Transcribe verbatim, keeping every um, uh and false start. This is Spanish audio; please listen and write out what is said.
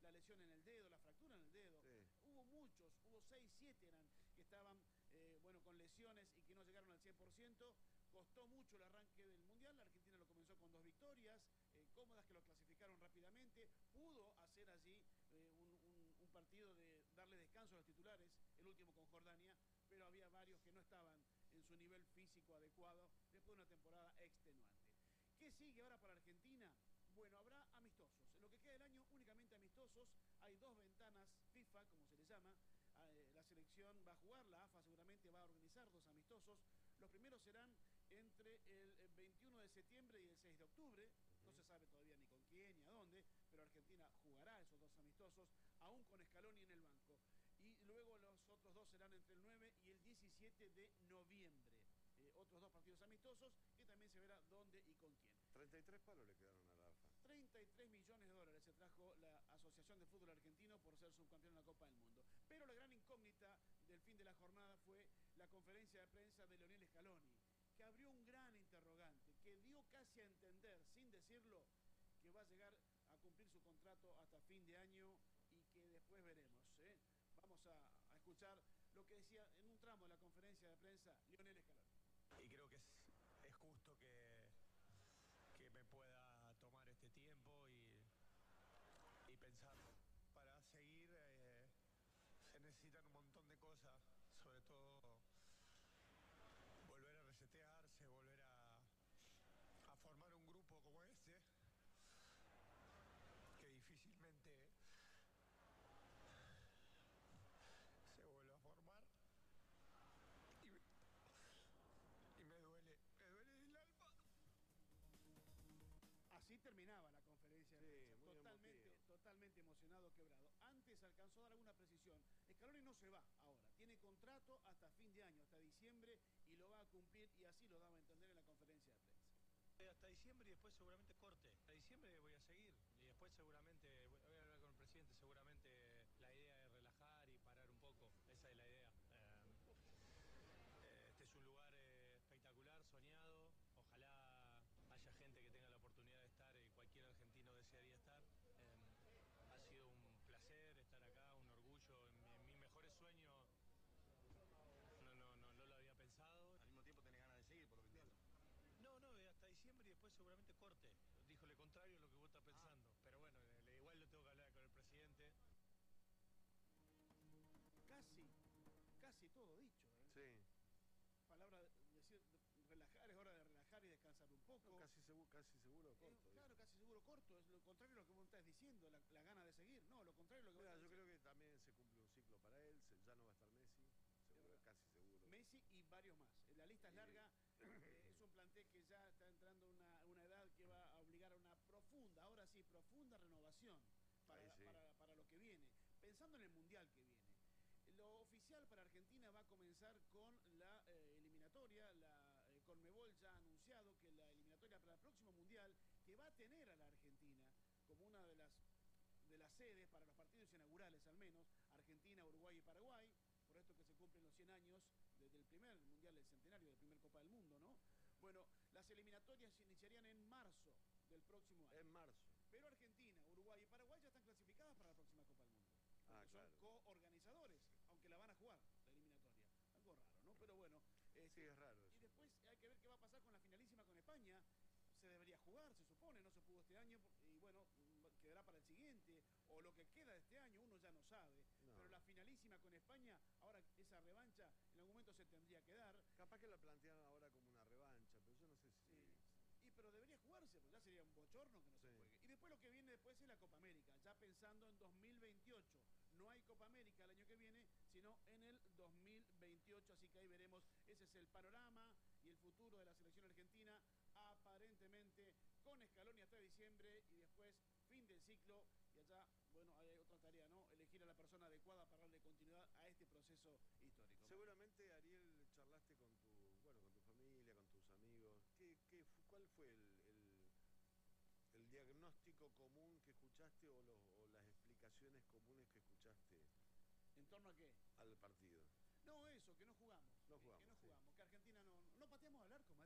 la lesión en el dedo, la fractura en el dedo. Sí. Hubo muchos, hubo seis, siete eran que estaban, eh, bueno, con lesiones y que no llegaron al cien por ciento. Costó mucho el arranque del Mundial. La Argentina lo comenzó con dos victorias, eh, cómodas, que lo clasificaron rápidamente. Pudo hacer allí eh, un, un, un partido de darle descanso a los titulares, el último con Jordania, pero había varios que no estaban en su nivel físico adecuado después de una temporada extenuante. ¿Qué sigue ahora para Argentina? Bueno, habrá amistosos. En lo que queda del año, únicamente amistosos. Hay dos ventanas FIFA, como se les llama. Eh, la selección va a jugar, la AFA seguramente va a organizar dos amistosos. Los primeros serán entre el veintiuno de septiembre y el seis de octubre. Uh-huh. No se sabe todavía ni con quién ni a dónde, pero Argentina jugará esos dos amistosos, aún con Scaloni en el banco. Y luego los otros dos serán entre el nueve y el diecisiete de noviembre. Eh, otros dos partidos amistosos que también se verá dónde y con quién. treinta y tres palos le quedaron a la AFA. treinta y tres millones de dólares se trajo la Asociación de Fútbol Argentino por ser subcampeón en la Copa del Mundo. Pero la gran incógnita del fin de la jornada fue la conferencia de prensa de Lionel Scaloni, que abrió un gran interrogante, que dio casi a entender, sin decirlo, que va a llegar a cumplir su contrato hasta fin de año y que después veremos, ¿eh? Vamos a, a escuchar lo que decía en un tramo de la conferencia de prensa Lionel Scaloni. Y creo que es, es justo que, que me pueda tomar este tiempo y, y pensar. Para seguir eh, se necesitan un montón de cosas, sobre todo volver a resetearse, volver a, a formar un grupo como este, que difícilmente se vuelve a formar. Y, Y me duele, me duele el alma. Así terminaba la conferencia de prensa, sí, totalmente, emotivo. totalmente emocionado, quebrado. Antes alcanzó a dar alguna precisión. Scaloni no se va ahora, tiene contrato hasta fin de año, hasta diciembre, y lo va a cumplir, y así lo daba a entender en la conferencia de prensa. Hasta diciembre y después seguramente corte. Hasta diciembre voy a seguir y después seguramente voy a hablar con el presidente. Seguramente la idea es relajar y parar un poco. Esa es la idea. Eh, Este es un lugar eh, espectacular, soñado. Ojalá haya gente que tenga la oportunidad de estar y cualquier argentino desearía estar. Eh, ha sido un placer estar acá, un orgullo. En, mi, en mis mejores sueños no, no, no, no lo había pensado. Al mismo tiempo tenés ganas de seguir, por lo que entiendo. No, no, hasta diciembre y después seguramente corte. Dijo lo contrario de lo que vos estás pensando. Ah. Pero bueno, le, igual lo tengo que hablar con el presidente. Casi, casi todo dicho, ¿eh? Sí. Palabra, decir, relajar, es hora de relajar y descansar un poco. No, casi, seguro, casi seguro corto. Eh, claro, casi seguro corto. Es lo contrario de lo que vos estás diciendo, la, la gana de seguir. No, lo contrario de lo que Mira, vos estás yo diciendo. creo que también se cumple un ciclo para él, se, ya no va a estar Messi, seguro, casi seguro. Messi y varios más. La lista es larga, eh, es un plantel que ya está entrando a una, una edad que va a obligar a una profunda, ahora sí, profunda renovación para, sí. para, para lo que viene. Pensando en el Mundial que viene. Lo oficial para Argentina va a comenzar con la eh, eliminatoria. La eh, Conmebol ya ha anunciado que la eliminatoria para el próximo Mundial, que va a tener a la Argentina como una de las, de las sedes para los partidos inaugurales al menos, Argentina, Uruguay y Paraguay, por esto que se cumplen los cien años desde el primer Mundial del Centenario, del primer Copa del Mundo, ¿no? Bueno, las eliminatorias se iniciarían en marzo del próximo año. En marzo. Pero Argentina, Uruguay y Paraguay ya están clasificadas para la próxima Copa del Mundo. Ah, son claro. co-organizadores, aunque la van a jugar, la eliminatoria. Algo raro, ¿no? Pero bueno. Eh, sí, es raro eso. Y después hay que ver qué va a pasar con la finalísima con España. Se debería jugar, se supone, no se pudo este año, y bueno, quedará para el siguiente, o lo que queda de este año, uno ya no sabe. No. Pero la finalísima con España, ahora esa revancha, en algún momento se tendría que dar. Capaz que la plantean ahora como una revancha, pero yo no sé si... Sí. Y pero debería jugarse, pues ya sería un bochorno que no sí. se juegue. Y después lo que viene después es la Copa América, ya pensando en dos mil veintiocho. No hay Copa América el año que viene, sino en el dos mil veintiocho, así que ahí veremos. Ese es el panorama y el futuro de la selección argentina, aparentemente con Scaloni hasta diciembre y después fin del ciclo. Y allá, bueno, hay otra tarea, ¿no? Elegir a la persona adecuada para darle continuidad a este proceso histórico. Seguramente, Ariel, charlaste con tu, bueno, con tu familia, con tus amigos. ¿Qué, qué, ¿Cuál fue el, el, el diagnóstico común que escuchaste o, lo, o las explicaciones comunes que escuchaste? ¿En torno a qué? Al partido. No, eso, que no jugamos. No jugamos, que, que no sí. jugamos, que Argentina no... No pateamos al arco,